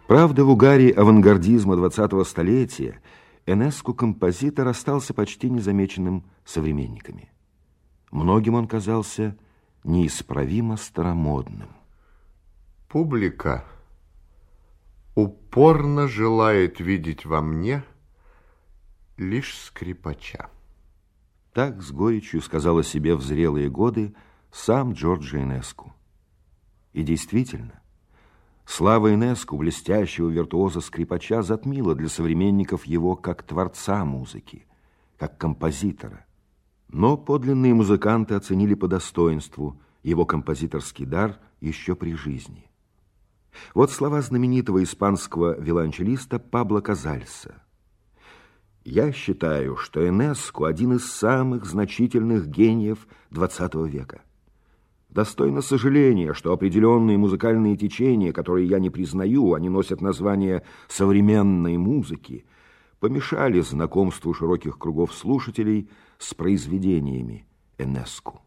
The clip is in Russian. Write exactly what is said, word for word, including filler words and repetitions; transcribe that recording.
Правда, в угаре авангардизма двадцатого столетия Энеску-композитор остался почти незамеченным современниками. Многим он казался неисправимо старомодным. Публика упорно желает видеть во мне лишь скрипача. Так с горечью сказал о себе в зрелые годы сам Джорджо Энеску. И действительно, слава Энеску, блестящего виртуоза-скрипача, затмила для современников его как творца музыки, как композитора. Но подлинные музыканты оценили по достоинству его композиторский дар еще при жизни. Вот слова знаменитого испанского виолончелиста Пабло Казальса. «Я считаю, что Энеску один из самых значительных гениев двадцатого века. Достойно сожаления, что определенные музыкальные течения, которые я не признаю, они носят название современной музыки, помешали знакомству широких кругов слушателей с произведениями Энеску».